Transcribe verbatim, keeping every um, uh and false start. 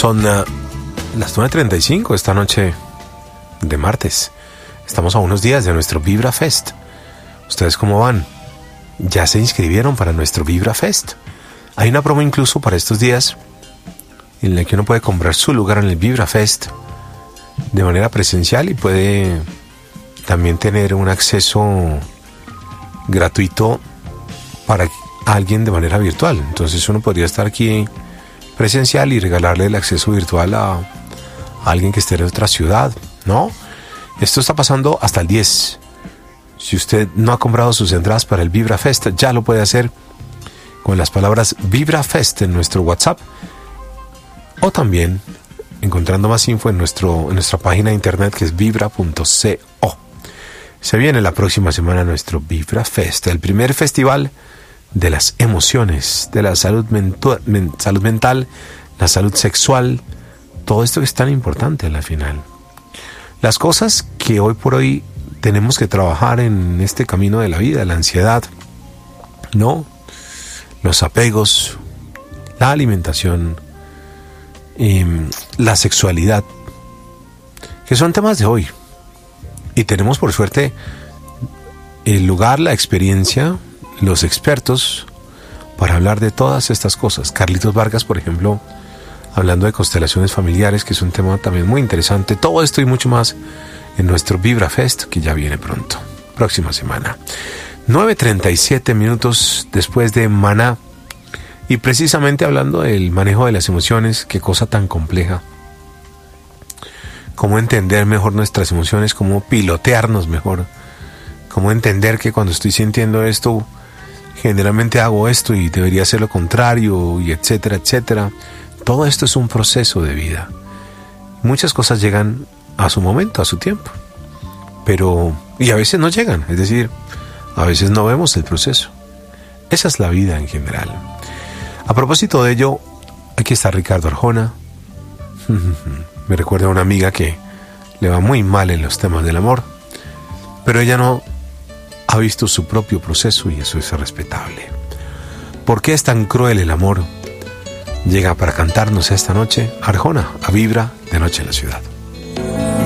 Son uh, las nueve treinta y cinco esta noche de martes. Estamos a unos días de nuestro Vibra Fest. ¿Ustedes cómo van? ¿Ya se inscribieron para nuestro Vibra Fest? Hay una promo incluso para estos días en la que uno puede comprar su lugar en el Vibra Fest de manera presencial y puede también tener un acceso gratuito para alguien de manera virtual. Entonces uno podría estar aquí presencial y regalarle el acceso virtual a, a alguien que esté en otra ciudad, ¿no? Esto está pasando hasta el diez. Si usted no ha comprado sus entradas para el Vibra Fest, ya lo puede hacer con las palabras Vibra Fest en nuestro WhatsApp, o también encontrando más info en, nuestro, en nuestra página de internet, que es vibra punto co. Se viene la próxima semana nuestro Vibra Fest, el primer festival de las emociones, de la salud, mentu- men- salud mental, la salud sexual, todo esto que es tan importante a la final. Las cosas que hoy por hoy tenemos que trabajar en este camino de la vida, la ansiedad, ¿no? Los apegos, la alimentación, eh, la sexualidad, que son temas de hoy. Y tenemos por suerte el lugar, la experiencia, los expertos para hablar de todas estas cosas. Carlitos Vargas, por ejemplo, hablando de constelaciones familiares, que es un tema también muy interesante. Todo esto y mucho más en nuestro Vibra Fest, que ya viene pronto, próxima semana. nueve treinta y siete minutos después de Maná, y precisamente hablando del manejo de las emociones, qué cosa tan compleja. Cómo entender mejor nuestras emociones, cómo pilotearnos mejor, cómo entender que cuando estoy sintiendo esto, generalmente hago esto y debería hacer lo contrario, y etcétera, etcétera. Todo esto es un proceso de vida. Muchas cosas llegan a su momento, a su tiempo, pero y a veces no llegan, es decir, a veces no vemos el proceso. Esa es la vida en general. A propósito de ello, aquí está Ricardo Arjona. Me recuerda a una amiga que le va muy mal en los temas del amor, pero ella no ha visto su propio proceso y eso es respetable. ¿Por qué es tan cruel el amor? Llega para cantarnos esta noche Arjona a Vibra de Noche en la Ciudad.